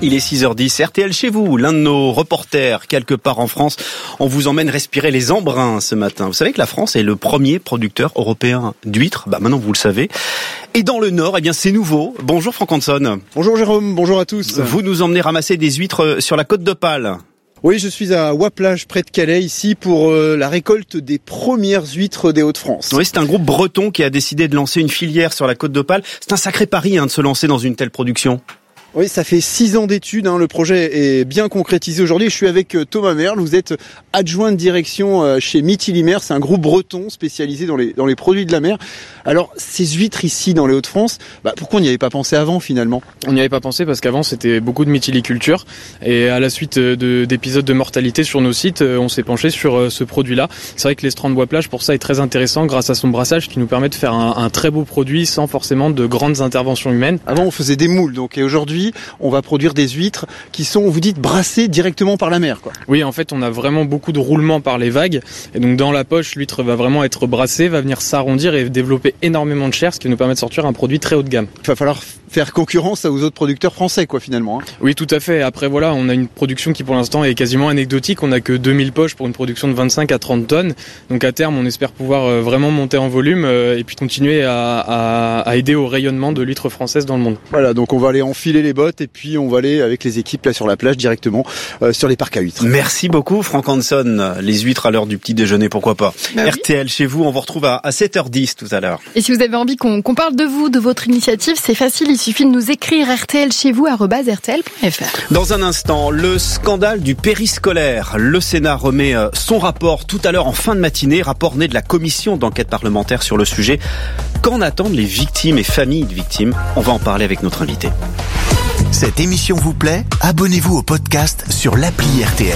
Il est 6h10, RTL chez vous, l'un de nos reporters quelque part en France. On vous emmène respirer les embruns ce matin. Vous savez que la France est le premier producteur européen d'huîtres, maintenant vous le savez. Et dans le Nord, c'est nouveau. Bonjour Franck Hanson. Bonjour Jérôme, bonjour à tous. Vous nous emmenez ramasser des huîtres sur la côte d'Opale. Oui, je suis à Ouaplage, près de Calais, ici pour la récolte des premières huîtres des Hauts-de-France. Oui, c'est un groupe breton qui a décidé de lancer une filière sur la côte d'Opale. C'est un sacré pari de se lancer dans une telle production. Oui, ça fait 6 ans d'études, le projet est bien concrétisé aujourd'hui. Je suis avec Thomas Merle, vous êtes adjoint de direction chez Mitilimer, c'est un groupe breton spécialisé dans les produits de la mer. Alors, ces huîtres ici dans les Hauts-de-France, pourquoi on n'y avait pas pensé avant finalement ? On n'y avait pas pensé parce qu'avant c'était beaucoup de mytiliculture et à la suite d'épisodes de mortalité sur nos sites, on s'est penché sur ce produit-là. C'est vrai que l'estran de Ouaplage pour ça est très intéressant grâce à son brassage qui nous permet de faire un très beau produit sans forcément de grandes interventions humaines. Avant on faisait des moules, et aujourd'hui on va produire des huîtres qui sont, vous dites, brassées directement par la mer, quoi. Oui, en fait, on a vraiment beaucoup de roulements par les vagues. Et donc, dans la poche, l'huître va vraiment être brassée, va venir s'arrondir et développer énormément de chair, ce qui nous permet de sortir un produit très haut de gamme. Il va falloir faire concurrence aux autres producteurs français, finalement. Oui, tout à fait. Après, voilà, on a une production qui, pour l'instant, est quasiment anecdotique. On n'a que 2000 poches pour une production de 25 à 30 tonnes. Donc, à terme, on espère pouvoir vraiment monter en volume et puis continuer à aider au rayonnement de l'huître française dans le monde. Voilà, donc on va aller enfiler les bottes et puis on va aller avec les équipes là sur la plage directement sur les parcs à huîtres. Merci beaucoup Franck Hanson. Les huîtres à l'heure du petit déjeuner, pourquoi pas. RTL chez vous, on vous retrouve à 7h10 tout à l'heure. Et si vous avez envie qu'on parle de vous, de votre initiative, c'est facile, il suffit de nous écrire rtlchez-vous@rtl.fr. Dans un instant, le scandale du périscolaire. Le Sénat remet son rapport tout à l'heure en fin de matinée, rapport né de la commission d'enquête parlementaire sur le sujet. Qu'en attendent les victimes et familles de victimes ? On va en parler avec notre invité. Cette émission vous plaît ? Abonnez-vous au podcast sur l'appli RTL.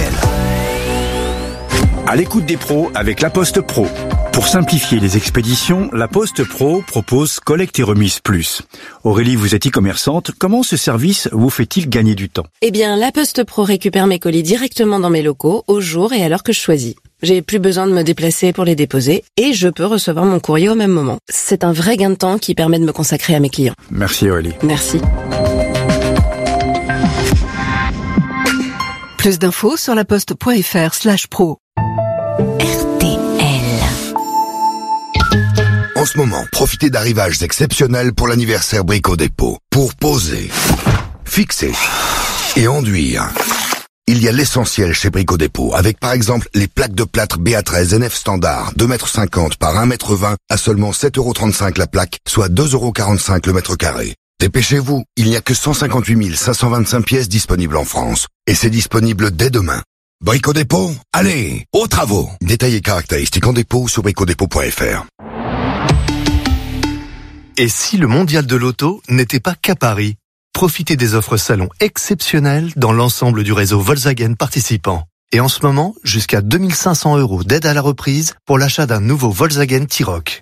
À l'écoute des pros avec La Poste Pro. Pour simplifier les expéditions, La Poste Pro propose Collecte et Remise Plus. Aurélie, vous êtes e-commerçante. Comment ce service vous fait-il gagner du temps ? La Poste Pro récupère mes colis directement dans mes locaux, au jour et à l'heure que je choisis. J'ai plus besoin de me déplacer pour les déposer et je peux recevoir mon courrier au même moment. C'est un vrai gain de temps qui permet de me consacrer à mes clients. Merci Aurélie. Merci. Plus d'infos sur laposte.fr/pro. RTL. En ce moment, profitez d'arrivages exceptionnels pour l'anniversaire Brico Dépôt. Pour poser, fixer et enduire. Il y a l'essentiel chez Brico Dépôt, avec par exemple les plaques de plâtre BA13 NF standard, 2,50 m par 1,20 m à seulement 7,35 € la plaque, soit 2,45 € le mètre carré. Dépêchez-vous, il n'y a que 158 525 pièces disponibles en France. Et c'est disponible dès demain. Brico Dépôt, allez, aux travaux. Détails et caractéristiques en dépôt sur bricodépôt.fr. Et si le mondial de l'auto n'était pas qu'à Paris ? Profitez des offres salon exceptionnelles dans l'ensemble du réseau Volkswagen participant. Et en ce moment, jusqu'à 2 500 € d'aide à la reprise pour l'achat d'un nouveau Volkswagen T-Roc.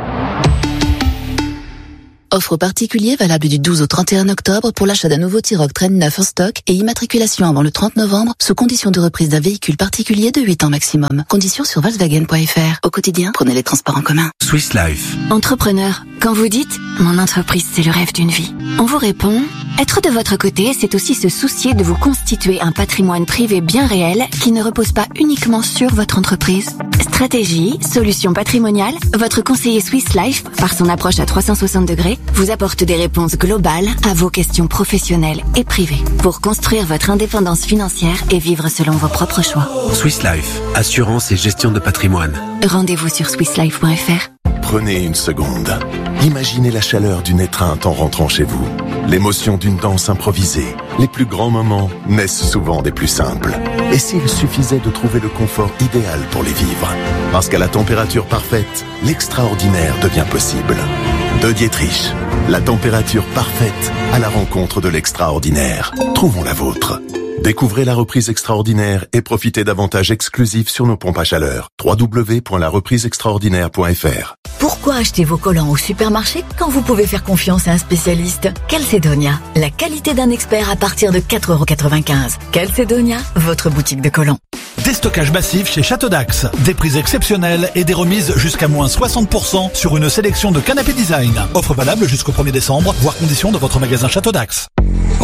Offre particulier valable du 12 au 31 octobre pour l'achat d'un nouveau T-Roc Train 9 en stock et immatriculation avant le 30 novembre sous condition de reprise d'un véhicule particulier de 8 ans maximum. Conditions sur Volkswagen.fr. Au quotidien, prenez les transports en commun. Swiss Life. Entrepreneur, quand vous dites « Mon entreprise, c'est le rêve d'une vie », on vous répond « Être de votre côté, c'est aussi se soucier de vous constituer un patrimoine privé bien réel qui ne repose pas uniquement sur votre entreprise. » Stratégie, solutions patrimoniales, votre conseiller Swiss Life, par son approche à 360 degrés, vous apporte des réponses globales à vos questions professionnelles et privées pour construire votre indépendance financière et vivre selon vos propres choix. Swiss Life, assurance et gestion de patrimoine. Rendez-vous sur swisslife.fr. Prenez une seconde. Imaginez la chaleur d'une étreinte en rentrant chez vous. L'émotion d'une danse improvisée. Les plus grands moments naissent souvent des plus simples. Et s'il suffisait de trouver le confort idéal pour les vivre ? Parce qu'à la température parfaite, l'extraordinaire devient possible. De Dietrich, la température parfaite à la rencontre de l'extraordinaire. Trouvons la vôtre. Découvrez la reprise extraordinaire et profitez d'avantages exclusifs sur nos pompes à chaleur. www.larepriseextraordinaire.fr. Pourquoi acheter vos collants au supermarché quand vous pouvez faire confiance à un spécialiste ? Calcedonia, la qualité d'un expert à partir de 4,95 €. Calcedonia, votre boutique de collants. Déstockage massif chez Château d'Axe. Des prix exceptionnels et des remises jusqu'à moins 60% sur une sélection de canapés design. Offre valable jusqu'au 1er décembre, voire conditions de votre magasin Château d'Axe.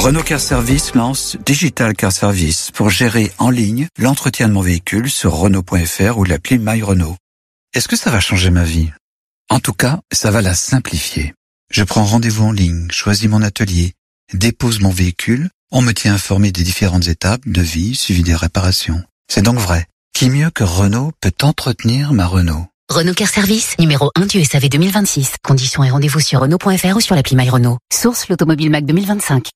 Renault Car Service lance Digital Car Service pour gérer en ligne l'entretien de mon véhicule sur Renault.fr ou l'appli My Renault. Est-ce que ça va changer ma vie? En tout cas, ça va la simplifier. Je prends rendez-vous en ligne, choisis mon atelier, dépose mon véhicule, on me tient informé des différentes étapes, devis, suivi des réparations. C'est donc vrai. Qui mieux que Renault peut entretenir ma Renault? Renault Car Service, numéro 1 du SAV 2026. Conditions et rendez-vous sur Renault.fr ou sur l'appli My Renault. Source l'Automobile Mac 2025.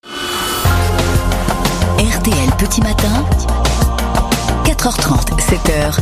RTL Petit Matin, 4h30, 7h,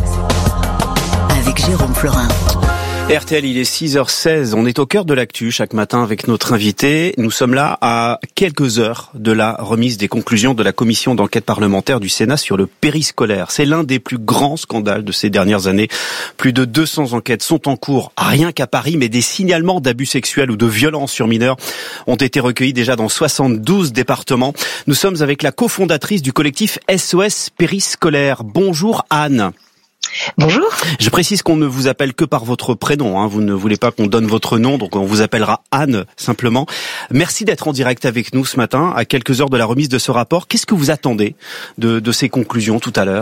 avec Jérôme Florin. RTL, il est 6h16. On est au cœur de l'actu chaque matin avec notre invité. Nous sommes là à quelques heures de la remise des conclusions de la commission d'enquête parlementaire du Sénat sur le périscolaire. C'est l'un des plus grands scandales de ces dernières années. Plus de 200 enquêtes sont en cours, rien qu'à Paris, mais des signalements d'abus sexuels ou de violences sur mineurs ont été recueillis déjà dans 72 départements. Nous sommes avec la cofondatrice du collectif SOS Périscolaire. Bonjour Anne. Bonjour. Je précise qu'on ne vous appelle que par votre prénom, hein. Vous ne voulez pas qu'on donne votre nom, donc on vous appellera Anne simplement. Merci d'être en direct avec nous ce matin, à quelques heures de la remise de ce rapport. Qu'est-ce que vous attendez de ces conclusions tout à l'heure ?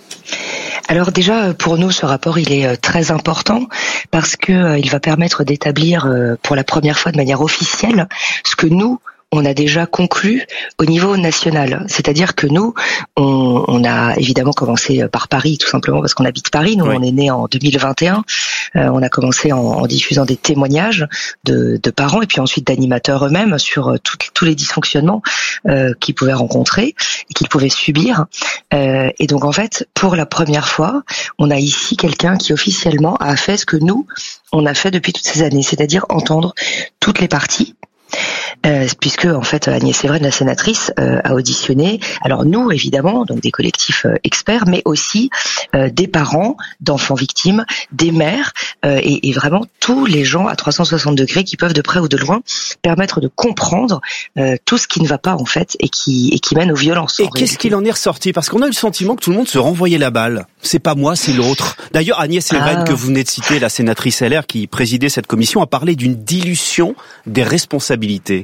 Alors déjà, pour nous, ce rapport, il est très important parce que il va permettre d'établir pour la première fois de manière officielle ce que nous, on a déjà conclu au niveau national. C'est-à-dire que nous, on a évidemment commencé par Paris, tout simplement parce qu'on habite Paris. Nous, on est né en 2021. On a commencé en diffusant des témoignages de parents et puis ensuite d'animateurs eux-mêmes sur tous les dysfonctionnements qu'ils pouvaient rencontrer et qu'ils pouvaient subir. Et donc, en fait, pour la première fois, on a ici quelqu'un qui officiellement a fait ce que nous, on a fait depuis toutes ces années, c'est-à-dire entendre toutes les parties. Puisque en fait Agnès Séveraine, la sénatrice, a auditionné, alors nous évidemment, donc des collectifs experts, mais aussi des parents d'enfants victimes, des mères et vraiment tous les gens à 360 degrés qui peuvent de près ou de loin permettre de comprendre tout ce qui ne va pas en fait et qui mène aux violences. Et qu'est-ce qu'il en est ressorti? Parce qu'on a eu le sentiment que tout le monde se renvoyait la balle. C'est pas moi, c'est l'autre. D'ailleurs, Agnès Séveraine, que vous venez de citer, la sénatrice LR qui présidait cette commission, a parlé d'une dilution des responsabilités.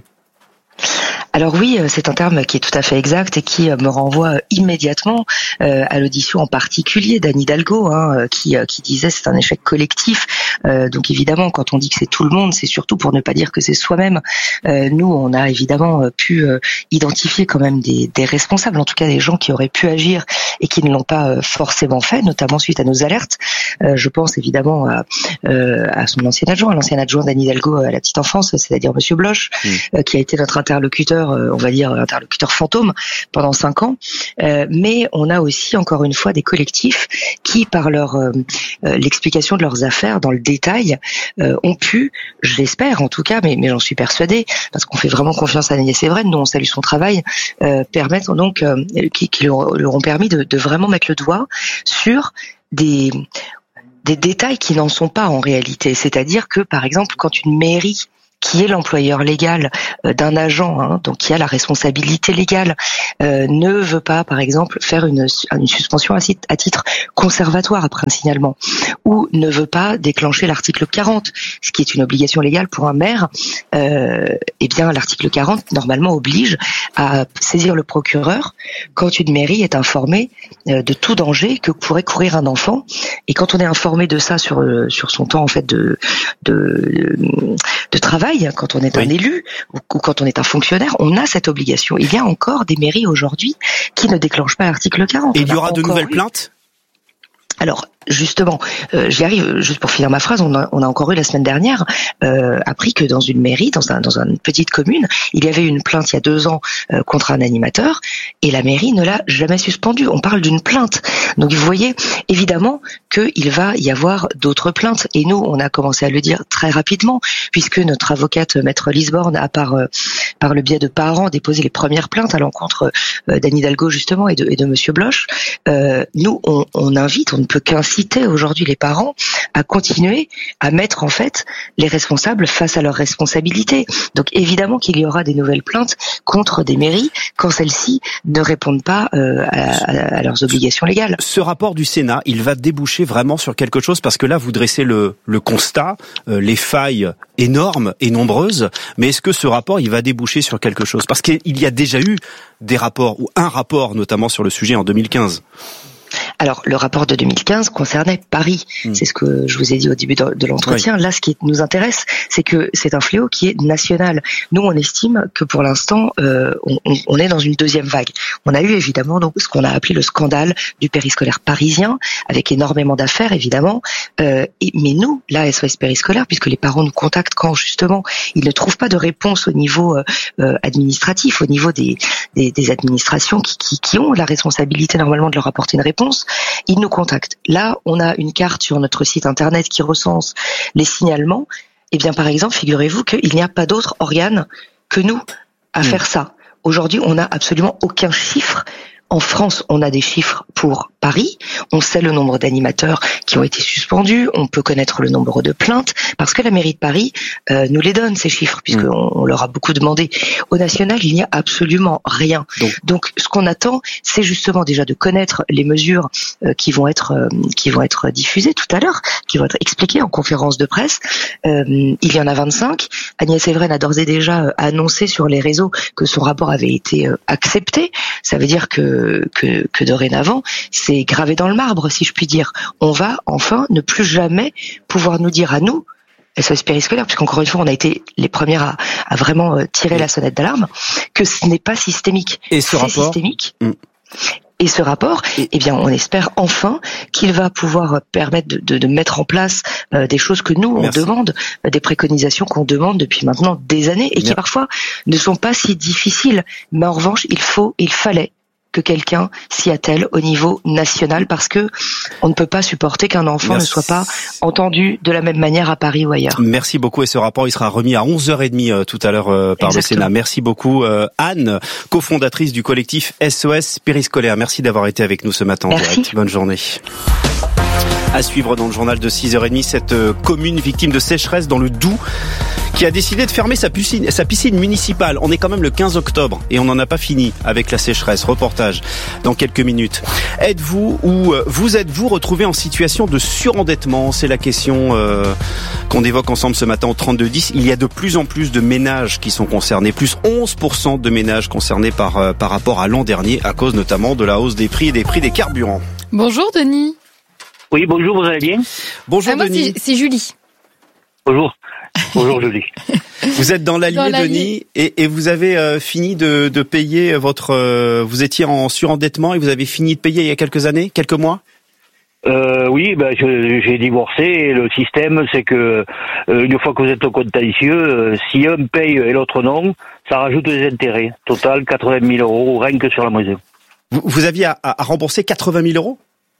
Alors oui, c'est un terme qui est tout à fait exact et qui me renvoie immédiatement à l'audition en particulier d'Anne Hidalgo, qui disait c'est un échec collectif. Donc évidemment, quand on dit que c'est tout le monde, c'est surtout pour ne pas dire que c'est soi-même. Nous, on a évidemment pu identifier quand même des responsables, en tout cas des gens qui auraient pu agir et qui ne l'ont pas forcément fait, notamment suite à nos alertes. Je pense évidemment à son ancien adjoint, à l'ancien adjoint d'Anne Hidalgo à la petite enfance, c'est-à-dire Monsieur Bloch, qui a été notre interlocuteur, on va dire interlocuteur fantôme pendant 5 ans. Mais on a aussi encore une fois des collectifs qui, par leur l'explication de leurs affaires dans le détail, ont pu, je l'espère en tout cas, mais j'en suis persuadée, parce qu'on fait vraiment confiance à Agnès Séveraine, nous on salue son travail, permettre donc qui leur ont permis de vraiment mettre le doigt sur des détails qui n'en sont pas en réalité. C'est-à-dire que, par exemple, quand une mairie qui est l'employeur légal d'un agent, donc qui a la responsabilité légale, ne veut pas, par exemple, faire une suspension à titre conservatoire après un signalement, ou ne veut pas déclencher l'article 40, ce qui est une obligation légale pour un maire, eh bien l'article 40 normalement oblige à saisir le procureur quand une mairie est informée de tout danger que pourrait courir un enfant. Et quand on est informé de ça sur son temps en fait de travail, quand on est un élu ou quand on est un fonctionnaire, on a cette obligation. Il y a encore des mairies aujourd'hui qui ne déclenchent pas l'article 40. Et il y aura de nouvelles plaintes ? Alors, justement, j'y arrive, juste pour finir ma phrase, on a encore eu la semaine dernière appris que dans une mairie, dans une petite commune, il y avait une plainte il y a 2 ans contre un animateur et la mairie ne l'a jamais suspendu. On parle d'une plainte. Donc vous voyez, évidemment qu'il va y avoir d'autres plaintes. Et nous, on a commencé à le dire très rapidement, puisque notre avocate, Maître Lisborne, a par le biais de parents déposé les premières plaintes à l'encontre d'Anne Hidalgo justement et de Monsieur Bloch. Nous, on invite, on ne peut qu'inciter inciter aujourd'hui les parents à continuer à mettre en fait les responsables face à leurs responsabilités. Donc évidemment qu'il y aura des nouvelles plaintes contre des mairies quand celles-ci ne répondent pas à leurs obligations légales. Ce rapport du Sénat, il va déboucher vraiment sur quelque chose parce que là vous dressez le constat, les failles énormes et nombreuses, mais est-ce que ce rapport il va déboucher sur quelque chose? Parce qu'il y a déjà eu des rapports, ou un rapport notamment sur le sujet en 2015. Alors, le rapport de 2015 concernait Paris. C'est ce que je vous ai dit au début de l'entretien. Oui. Là, ce qui nous intéresse, c'est que c'est un fléau qui est national. Nous, on estime que pour l'instant, on est dans une deuxième vague. On a eu évidemment donc ce qu'on a appelé le scandale du périscolaire parisien, avec énormément d'affaires, évidemment. Mais nous, là, SOS Périscolaire, puisque les parents nous contactent quand, justement, ils ne trouvent pas de réponse au niveau administratif, au niveau des administrations qui ont la responsabilité, normalement, de leur apporter une réponse, ils nous contactent. Là, on a une carte sur notre site internet qui recense les signalements. Eh bien, par exemple, figurez-vous qu'il n'y a pas d'autre organe que nous à faire ça. Aujourd'hui, on n'a absolument aucun chiffre. En France, on a des chiffres pour Paris. On sait le nombre d'animateurs qui ont été suspendus. On peut connaître le nombre de plaintes parce que la mairie de Paris nous les donne, ces chiffres, puisqu'on leur a beaucoup demandé. Au national, il n'y a absolument rien. Donc, ce qu'on attend, c'est justement déjà de connaître les mesures qui vont être diffusées tout à l'heure, qui vont être expliquées en conférence de presse. Il y en a 25. Agnès Evren a d'ores et déjà annoncé sur les réseaux que son rapport avait été accepté. Ça veut dire que dorénavant, c'est gravé dans le marbre, si je puis dire. On va enfin ne plus jamais pouvoir nous dire à nous, SOS Périscolaire, puisqu'encore une fois, on a été les premières à vraiment tirer la sonnette d'alarme, que ce n'est pas systémique. Et ce rapport systémique. Et ce rapport, eh bien, on espère enfin qu'il va pouvoir permettre de mettre en place des choses que nous, on demande, des préconisations qu'on demande depuis maintenant des années et qui parfois ne sont pas si difficiles. Mais en revanche, il fallait que quelqu'un s'y attelle au niveau national parce que on ne peut pas supporter qu'un enfant ne soit pas entendu de la même manière à Paris ou ailleurs. Merci beaucoup et ce rapport il sera remis à 11h30 tout à l'heure par le Sénat. Merci beaucoup Anne, cofondatrice du collectif SOS Périscolaire. Merci d'avoir été avec nous ce matin en direct. Bonne journée. À suivre dans le journal de 6h30, cette commune victime de sécheresse dans le Doubs qui a décidé de fermer sa piscine municipale. On est quand même le 15 octobre et on n'en a pas fini avec la sécheresse. Reportage dans quelques minutes. Êtes-vous ou vous êtes-vous retrouvé en situation de surendettement? C'est la question qu'on évoque ensemble ce matin au 3210. Il y a de plus en plus de ménages qui sont concernés. Plus 11% de ménages concernés par rapport à l'an dernier à cause notamment de la hausse des prix et des prix des carburants. Bonjour Denis. Oui, bonjour, vous allez bien? Bonjour moi, Denis. C'est Julie. Bonjour. Bonjour Julie. Vous êtes dans l'Allier, Denis, et vous avez fini de payer votre... vous étiez en surendettement et vous avez fini de payer il y a quelques années, quelques mois? Oui, j'ai divorcé et le système c'est que une fois que vous êtes au contentieux, si un paye et l'autre non, ça rajoute des intérêts. Total 80 000 € rien que sur la maison. Vous aviez à rembourser 80 000 €?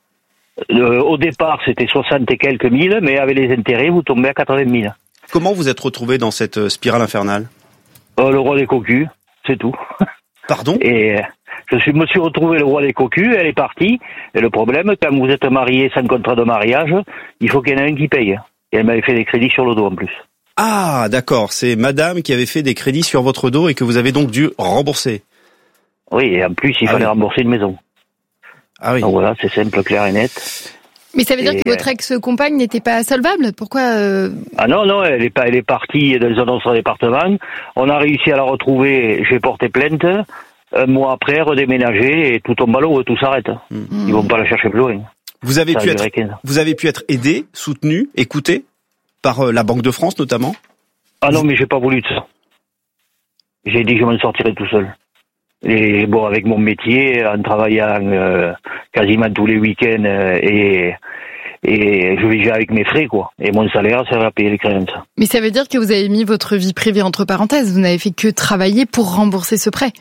Au départ, c'était 60 et quelques mille, mais avec les intérêts, vous tombez à 80 000. Comment vous êtes retrouvé dans cette spirale infernale? Le roi des cocus, c'est tout. Pardon? Et me suis retrouvé le roi des cocus, elle est partie. Et le problème, quand vous êtes marié sans contrat de mariage, il faut qu'il y en ait un qui paye. Et elle m'avait fait des crédits sur le dos en plus. Ah, d'accord. C'est madame qui avait fait des crédits sur votre dos et que vous avez donc dû rembourser. Oui, et en plus, il fallait rembourser une maison. Ah oui. Donc voilà, c'est simple, clair et net. Mais ça veut dire que votre ex-compagne n'était pas solvable? Pourquoi Ah non, elle est partie dans un autre département. On a réussi à la retrouver, j'ai porté plainte. Un mois après, redéménager et tout tombe à l'eau et tout s'arrête. Ils vont pas la chercher plus loin. Vous avez pu être aidé, soutenu, écouté par la Banque de France notamment? Ah non, mais j'ai pas voulu de ça. J'ai dit que je m'en sortirais tout seul. Et bon, avec mon métier, en travaillant quasiment tous les week-ends et je vis avec mes frais, quoi. Et mon salaire, ça va payer les créances. Mais ça veut dire que vous avez mis votre vie privée entre parenthèses. Vous n'avez fait que travailler pour rembourser ce prêt.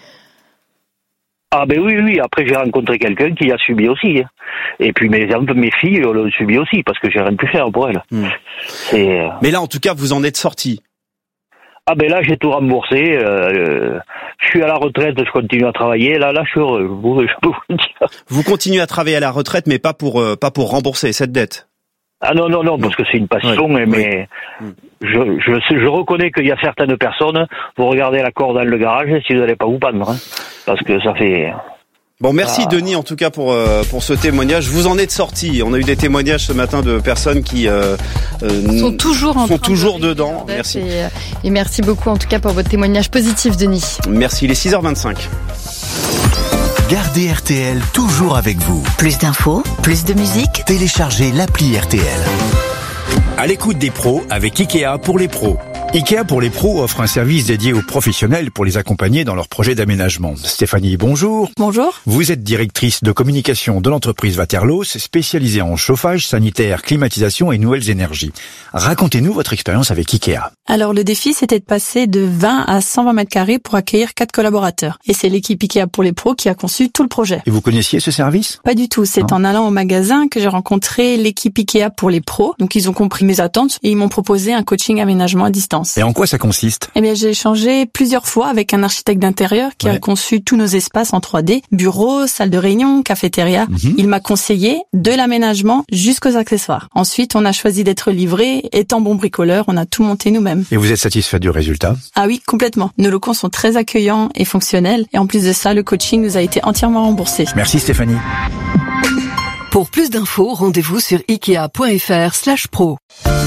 Ah ben oui. Après, j'ai rencontré quelqu'un qui a subi aussi. Hein. Et puis mes filles l'ont subi aussi parce que j'ai rien pu faire pour elles. Mais là, en tout cas, vous en êtes sorti. Ah ben là, j'ai tout remboursé. Je suis à la retraite, je continue à travailler. Là, je suis heureux. Je peux vous dire. Vous continuez à travailler à la retraite, mais pas pour rembourser cette dette. Ah non, parce que c'est une passion, mais je reconnais qu'il y a certaines personnes, vous regardez la corde dans le garage, si vous n'allez pas vous pendre, hein, parce que ça fait... Bon, merci Denis en tout cas pour ce témoignage. Vous en êtes sortis. On a eu des témoignages ce matin de personnes qui sont toujours dedans. Merci. Et merci beaucoup en tout cas pour votre témoignage positif, Denis. Merci. Il est 6h25. Gardez RTL toujours avec vous. Plus d'infos, plus de musique. Téléchargez l'appli RTL. À l'écoute des pros avec Ikea pour les pros. Ikea pour les pros offre un service dédié aux professionnels pour les accompagner dans leurs projets d'aménagement. Stéphanie, bonjour. Bonjour. Vous êtes directrice de communication de l'entreprise Waterlos, spécialisée en chauffage, sanitaire, climatisation et nouvelles énergies. Racontez-nous votre expérience avec Ikea. Alors le défi, c'était de passer de 20 à 120 mètres carrés pour accueillir 4 collaborateurs. Et c'est l'équipe Ikea pour les pros qui a conçu tout le projet. Et vous connaissiez ce service ? Pas du tout. C'est en allant au magasin que j'ai rencontré l'équipe Ikea pour les pros. Donc ils ont compris mes attentes et ils m'ont proposé un coaching aménagement à distance. Et en quoi ça consiste ? Eh bien, j'ai échangé plusieurs fois avec un architecte d'intérieur qui a conçu tous nos espaces en 3D, bureaux, salles de réunion, cafétéria. Il m'a conseillé de l'aménagement jusqu'aux accessoires. Ensuite, on a choisi d'être livré. Étant bon bricoleur, on a tout monté nous-mêmes. Et vous êtes satisfait du résultat ? Ah oui, complètement. Nos locaux sont très accueillants et fonctionnels. Et en plus de ça, le coaching nous a été entièrement remboursé. Merci Stéphanie. Pour plus d'infos, rendez-vous sur ikea.fr/pro.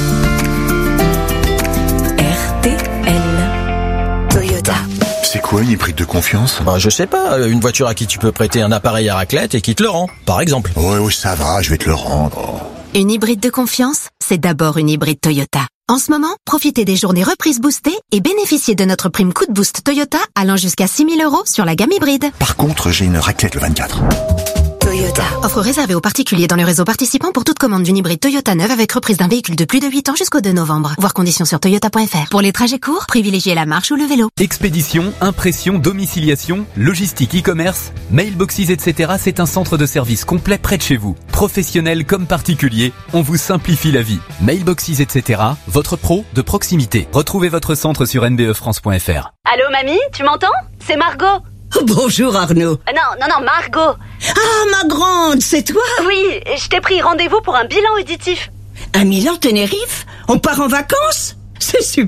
C'est quoi une hybride de confiance ? Je sais pas, une voiture à qui tu peux prêter un appareil à raclette et qui te le rend, par exemple. Oui, ça va, je vais te le rendre. Une hybride de confiance, c'est d'abord une hybride Toyota. En ce moment, profitez des journées reprises boostées et bénéficiez de notre prime coup de boost Toyota allant jusqu'à 6 000 € sur la gamme hybride. Par contre, j'ai une raclette le 24. Toyota. Offre réservée aux particuliers dans le réseau participant pour toute commande d'une hybride Toyota neuve avec reprise d'un véhicule de plus de 8 ans jusqu'au 2 novembre. Voir conditions sur toyota.fr. Pour les trajets courts, privilégiez la marche ou le vélo. Expédition, impression, domiciliation, logistique, e-commerce, mailboxes, etc. C'est un centre de service complet près de chez vous. Professionnels comme particuliers, on vous simplifie la vie. Mailboxes, etc. Votre pro de proximité. Retrouvez votre centre sur nbefrance.fr. Allô mamie, tu m'entends ? C'est Margot. Bonjour Arnaud. Non, Margot. Ah, ma grande, c'est toi ? Oui, je t'ai pris rendez-vous pour un bilan auditif. Un Milan Tenerife ? On part en vacances ? C'est super !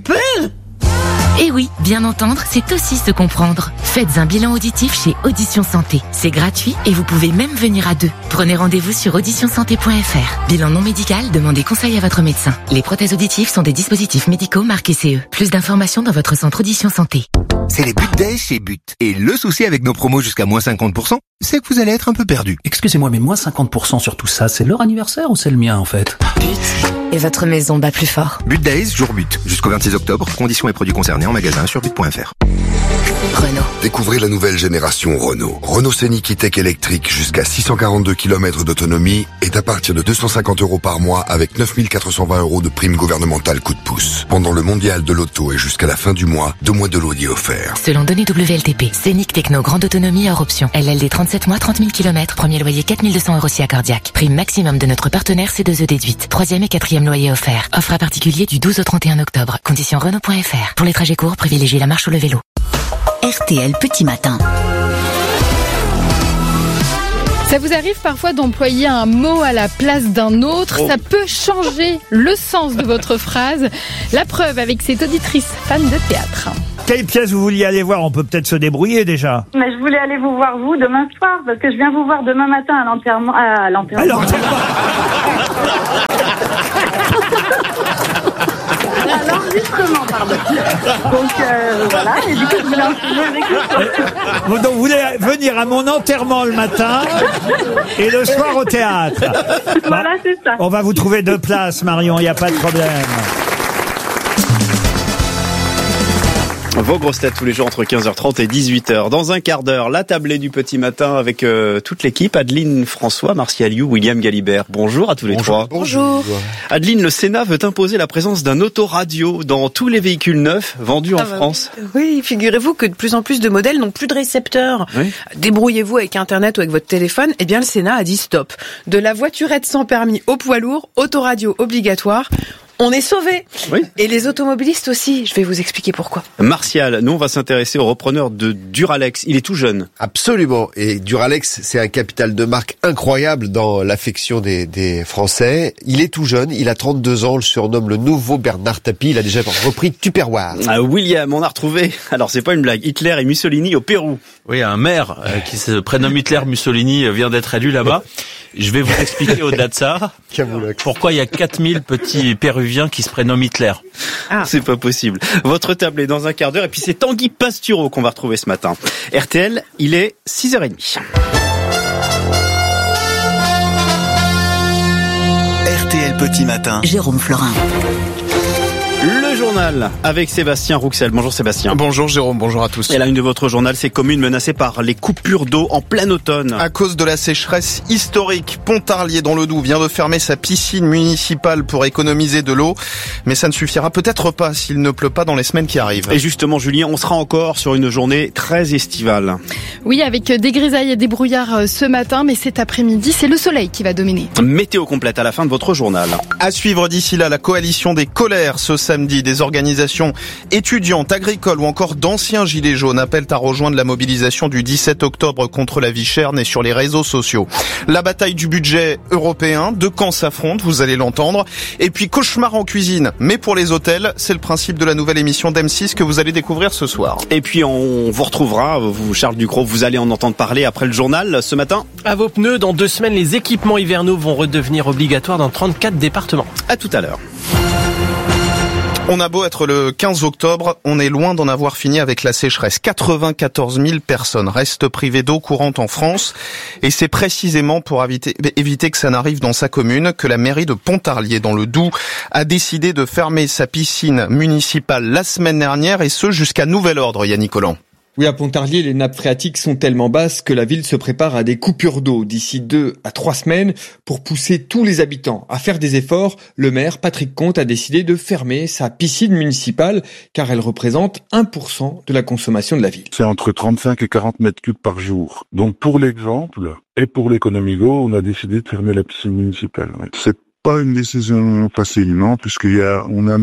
Et oui, bien entendre, c'est aussi se comprendre. Faites un bilan auditif chez Audition Santé. C'est gratuit et vous pouvez même venir à deux. Prenez rendez-vous sur auditionsanté.fr. Bilan non médical, demandez conseil à votre médecin. Les prothèses auditives sont des dispositifs médicaux marqués CE. Plus d'informations dans votre centre Audition Santé. C'est les But Days chez But. Et le souci avec nos promos jusqu'à moins 50%, c'est que vous allez être un peu perdu. Excusez-moi, mais moins 50% sur tout ça, c'est leur anniversaire ou c'est le mien en fait ? But. Et votre maison bat plus fort. But Days, jour But. Jusqu'au 26 octobre, conditions et produits concernés en magasin sur but.fr. Renault. Découvrez la nouvelle génération Renault. Renault Scénic E-Tech électrique jusqu'à 642 km d'autonomie est à partir de 250 € par mois avec 9 420 € de prime gouvernementale coup de pouce. Pendant le mondial de l'auto et jusqu'à la fin du mois, 2 mois de loyer offerts. Selon données WLTP, Scénic Techno grande autonomie hors option. LLD 37 mois, 30 000 km, premier loyer 4 200 € si accordiaque. Prime maximum de notre partenaire C2E déduite. 3e et 4e loyer offert. Offre à particulier du 12 au 31 octobre. Conditions Renault.fr. Pour les trajets courts, privilégiez la marche ou le vélo. RTL Petit Matin. Ça vous arrive parfois d'employer un mot à la place d'un autre ? Ça peut changer le sens de votre phrase. La preuve avec cette auditrice fan de théâtre. Quelle pièce vous vouliez aller voir ? On peut peut-être se débrouiller déjà. Mais je voulais aller vous voir vous demain soir parce que je viens vous voir demain matin à l'enterrement. À l'enregistrement, pardon. Donc voilà, et du coup je voulais en filmer avec vous. Donc vous voulez venir à mon enterrement le matin et le soir au théâtre. Voilà, c'est ça. On va vous trouver 2 places, Marion, il n'y a pas de problème. Vos grosses têtes tous les jours entre 15h30 et 18h. Dans un quart d'heure, la tablée du petit matin avec toute l'équipe. Adeline François, Martial You, William Galibert. Bonjour à tous les trois. Bonjour. Adeline, le Sénat veut imposer la présence d'un autoradio dans tous les véhicules neufs vendus en France. Oui, figurez-vous que de plus en plus de modèles n'ont plus de récepteur. Oui. Débrouillez-vous avec Internet ou avec votre téléphone. Eh bien, le Sénat a dit stop. De la voiturette sans permis au poids lourd, autoradio obligatoire. On est sauvés. Oui. Et les automobilistes aussi. Je vais vous expliquer pourquoi. Martial, nous on va s'intéresser au repreneur de Duralex. Il est tout jeune. Absolument. Et Duralex, c'est un capital de marque incroyable dans l'affection des Français. Il est tout jeune, il a 32 ans, on le surnomme le nouveau Bernard Tapie. Il a déjà repris Tupperware. William, on a retrouvé, alors c'est pas une blague, Hitler et Mussolini au Pérou. Oui, un maire qui se prénomme Hitler Mussolini vient d'être élu là-bas. Je vais vous expliquer au-delà de ça pourquoi il y a 4000 petits péruviens qui se prénomment Hitler. C'est pas possible. Votre table est dans un quart d'heure et puis c'est Tanguy Pastureau qu'on va retrouver ce matin. RTL, il est 6h30. RTL Petit Matin. Jérôme Florin. Le journal avec Sébastien Rouxel. Bonjour Sébastien. Bonjour Jérôme, bonjour à tous. Et la une de votre journal, ces communes menacées par les coupures d'eau en plein automne. À cause de la sécheresse historique, Pontarlier dans le Doubs vient de fermer sa piscine municipale pour économiser de l'eau. Mais ça ne suffira peut-être pas s'il ne pleut pas dans les semaines qui arrivent. Et justement Julien, on sera encore sur une journée très estivale. Oui, avec des grisailles et des brouillards ce matin, mais cet après-midi, c'est le soleil qui va dominer. Météo complète à la fin de votre journal. À suivre d'ici là, la coalition des colères ce samedi. Des organisations étudiantes, agricoles ou encore d'anciens gilets jaunes appellent à rejoindre la mobilisation du 17 octobre contre la vie chère née sur les réseaux sociaux. La bataille du budget européen, deux camps s'affrontent, vous allez l'entendre. Et puis cauchemar en cuisine, mais pour les hôtels, c'est le principe de la nouvelle émission d'M6 que vous allez découvrir ce soir. Et puis on vous retrouvera, vous Charles Ducrot, vous allez en entendre parler après le journal ce matin. À vos pneus, dans 2 semaines, les équipements hivernaux vont redevenir obligatoires dans 34 départements. À tout à l'heure. On a beau être le 15 octobre, on est loin d'en avoir fini avec la sécheresse. 94 000 personnes restent privées d'eau courante en France. Et c'est précisément pour éviter que ça n'arrive dans sa commune que la mairie de Pontarlier, dans le Doubs, a décidé de fermer sa piscine municipale la semaine dernière, et ce jusqu'à nouvel ordre, Yannick Collant. Oui, à Pontarlier, les nappes phréatiques sont tellement basses que la ville se prépare à des coupures d'eau d'ici 2 à 3 semaines pour pousser tous les habitants à faire des efforts. Le maire, Patrick Comte, a décidé de fermer sa piscine municipale car elle représente 1% de la consommation de la ville. C'est entre 35 et 40 mètres cubes par jour. Donc pour l'exemple et pour l'économie go, on a décidé de fermer la piscine municipale. C'est pas une décision facile, non, on a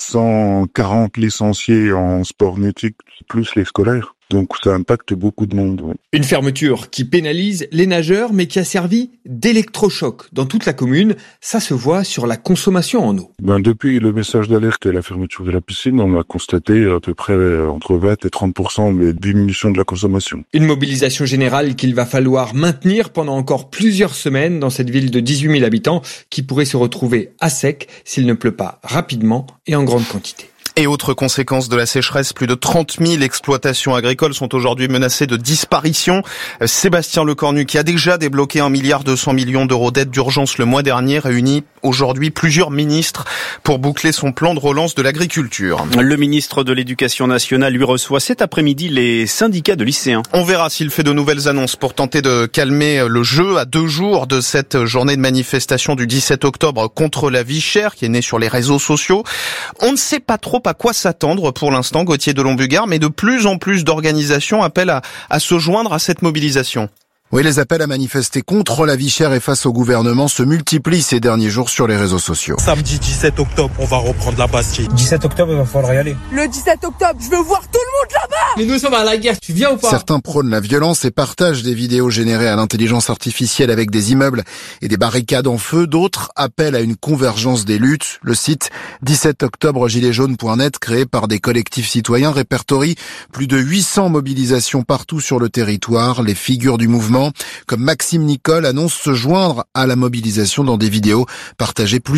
1740 licenciés en sport nautique, plus les scolaires. Donc ça impacte beaucoup de monde. Oui. Une fermeture qui pénalise les nageurs, mais qui a servi d'électrochoc dans toute la commune. Ça se voit sur la consommation en eau. Depuis le message d'alerte et la fermeture de la piscine, on a constaté à peu près entre 20 et 30% de diminution de la consommation. Une mobilisation générale qu'il va falloir maintenir pendant encore plusieurs semaines dans cette ville de 18 000 habitants qui pourrait se retrouver à sec s'il ne pleut pas rapidement et en grande quantité. Et autre conséquence de la sécheresse, plus de 30 000 exploitations agricoles sont aujourd'hui menacées de disparition. Sébastien Lecornu, qui a déjà débloqué 1,2 milliard d'euros d'aide d'urgence le mois dernier, réunit aujourd'hui plusieurs ministres pour boucler son plan de relance de l'agriculture. Le ministre de l'Éducation nationale lui reçoit cet après-midi les syndicats de lycéens. On verra s'il fait de nouvelles annonces pour tenter de calmer le jeu à 2 jours de cette journée de manifestation du 17 octobre contre la vie chère qui est née sur les réseaux sociaux. On ne sait pas trop à quoi s'attendre pour l'instant, Gauthier de Lombugard, mais de plus en plus d'organisations appellent à se joindre à cette mobilisation. Oui, les appels à manifester contre la vie chère et face au gouvernement se multiplient ces derniers jours sur les réseaux sociaux. Samedi 17 octobre, on va reprendre la Bastille. 17 octobre, il va falloir y aller. Le 17 octobre, je veux voir tout le monde là-bas. Mais nous sommes à la guerre, tu viens ou pas? Certains prônent la violence et partagent des vidéos générées à l'intelligence artificielle avec des immeubles et des barricades en feu. D'autres appellent à une convergence des luttes. Le site 17octobregiletsjaunes.net, créé par des collectifs citoyens, répertorie plus de 800 mobilisations partout sur le territoire. Les figures du mouvement, comme Maxime Nicole, annoncent se joindre à la mobilisation dans des vidéos partagées plus